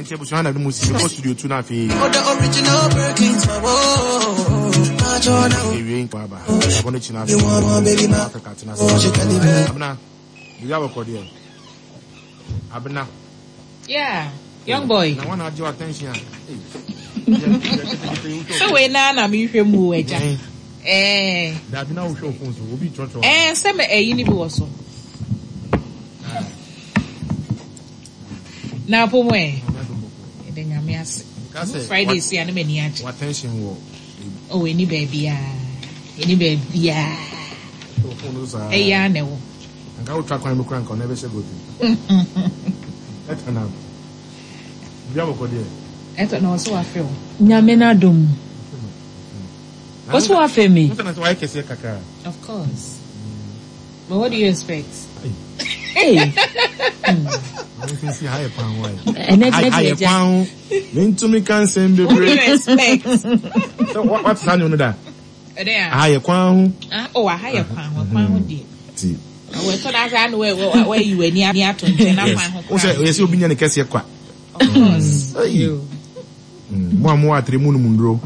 chebu shana the music go studio 2 na fe. Oh the original Birkins my E wi kwa ba. Abono china. You want baby ma. Abna. You have a cordial. Abna. Yeah, young boy. I want to have your attention. So we na me hwe mu eja. That now show phones will be church. Say me yini bi wo so. Na po mo e. De nyame ase. Friday see na me ni aje. Attention wo. Oh, any baby ah. Any baby ah. So phones are. Ya na wo. Nka wo twa kwan me kwan kon never say go to. Let na. You have a cordial. Eto na so afel. Nyame na dum. What's what for me? Of course. But what do you expect? Hey. Higher pound. Into me can send What do you expect? So what's that you know that? There. Higher pound. Oh, a higher pound. Dear. We thought I know where you were near to yes, you'll be in the case of course. You. More tremunu mundro.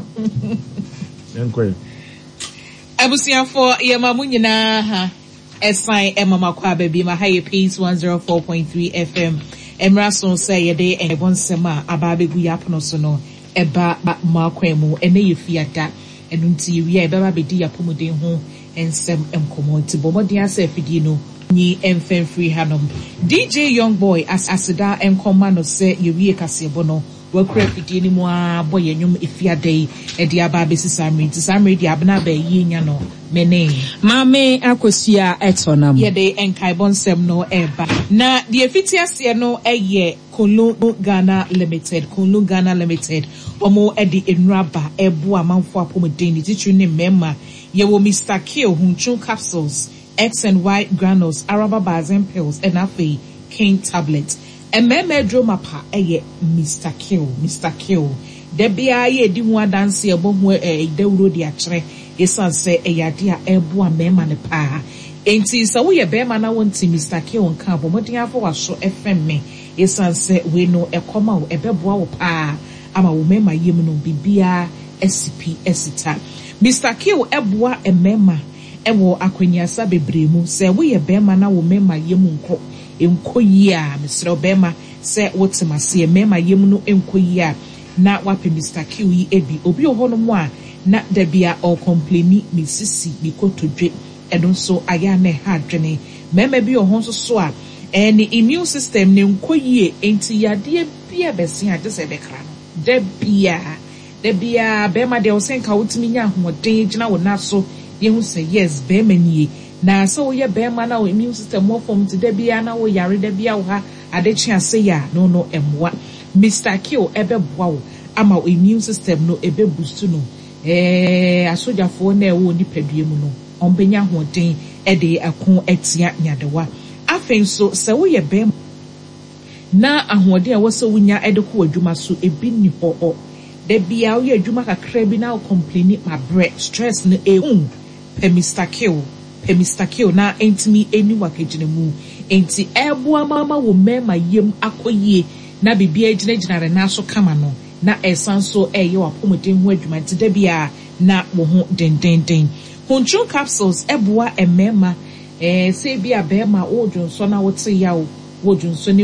Abusia for Yamamu nyina ha esan emama kwa baby ma high peace 104.3 FM emrason say ye dey and bonsema ababegu yapono so no eba ma kwemu ene ye fiata enu nti wi e beba bedi yapomuden ho ensem enkomo nti bomodin asa afidi no nyi emfen free hanom DJ Young Boy asida enkoma no say ye wi kasebo no wakura fidie ni mu aboy enyum efiadai e dia ba besi samri dia abna ba yi nya no mene mame akosua etonam ye de enkai bonsem no eba na die fitiase no eye Kunlu Ghana Limited omo e di enraba ebu amanfo apomden ni titru ni memma ye wo Mr. Kill hunchun capsules X and Y granules araba bazen pills and afi King tablet Ememe drama pa eye Mr. Kill. Debia ye di ho adanse ebo ho dewuro di akere esan se eyade a ebo amema ne pa. Enti sa wo ye bema na wonti Mr. Kill nka bomodin afo waso FM me esan se we no ekoma wo ebeboa wo pa ama wo mema yem no bibia SCP esita. Mr. Kill eboa emema ewo akwanyasa bebremu se wo ye bema na wo mema yem nko enkoyi a Mr. Obema se wotemase mema yem no enkoyi a na wape Mr. Kiwi ebi obi ohono mo a na dabia o complaini mi sisi mi kotodwe edon so aya na ha adwene mema bi ohon so a ni immune system ne enkoyi enti yade bia bese a jese bekra no dabia bema de osenka wotimi nya ahoden gina wona so ye hu say yes bema nie na so ye bema na immune system mo form ti dabia na wo yare dabia wo ha adechi ase ya no emwa Mr. Kill ebeboa wo ama immune system no ebe boost no asojafo na ewo ni padue mu no ombenya hoden de akon etia nyadewa afen so se wo ye bem na ahoden wo se wunya de ko adwuma so ebi ni ho de bia wo ye adwuma kakra bi na complain ma bread stress no pe Mr. Kill na entimi eni wakagine mu enti eboa mama wo mema yem akoyie na bibia ginagina na so kama no na esan so eye wapomuden ho adwuma nti da bia na wo ho den hunchun capsules eboa emema se bia bema wodwonso na wote yawo wodwonso